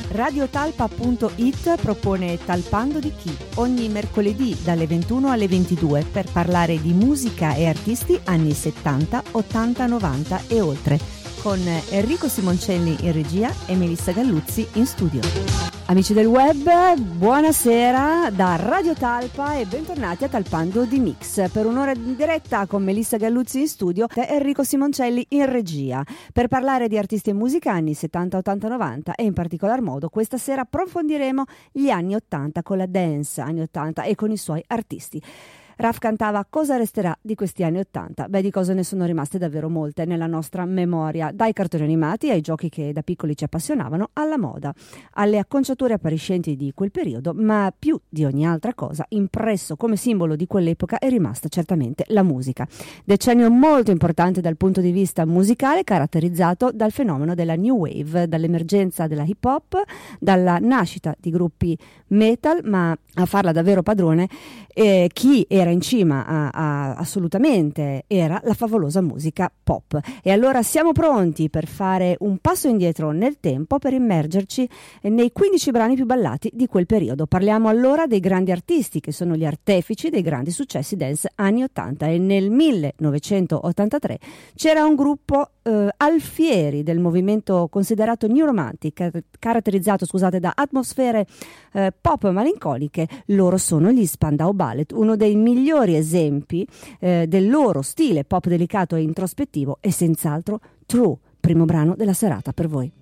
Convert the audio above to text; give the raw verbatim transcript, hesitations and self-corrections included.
radiotalpa punto it propone Talpando di chi ogni mercoledì dalle ventuno alle ventidue per parlare di musica e artisti anni settanta, ottanta, novanta e oltre, con Enrico Simoncelli in regia e Melissa Galluzzi in studio. Amici del web, buonasera da Radio Talpa e bentornati a Talpando di Mix. Per un'ora di diretta con Melissa Galluzzi in studio e Enrico Simoncelli in regia per parlare di artisti e musica anni settanta, ottanta, novanta e in particolar modo questa sera approfondiremo gli anni ottanta con la dance anni ottanta e con i suoi artisti. Raf cantava Cosa resterà di questi anni ottanta? Beh, di cose ne sono rimaste davvero molte nella nostra memoria, dai cartoni animati ai giochi che da piccoli ci appassionavano, alla moda, alle acconciature appariscenti di quel periodo, ma più di ogni altra cosa, impresso come simbolo di quell'epoca è rimasta certamente la musica. Decennio molto importante dal punto di vista musicale, caratterizzato dal fenomeno della New Wave, dall'emergenza della hip hop, dalla nascita di gruppi metal, ma a farla davvero padrone eh, chi era in cima a, a, assolutamente era la favolosa musica pop. E allora siamo pronti per fare un passo indietro nel tempo per immergerci nei quindici brani più ballati di quel periodo. Parliamo allora dei grandi artisti che sono gli artefici dei grandi successi dance anni ottanta, e nel millenovecentottantatré c'era un gruppo eh, alfieri del movimento considerato New Romantic, caratterizzato scusate da atmosfere eh, pop malincoliche. Loro sono gli Spandau Ballet, uno dei migliori esempi eh, del loro stile pop delicato e introspettivo, e senz'altro True, primo brano della serata per voi.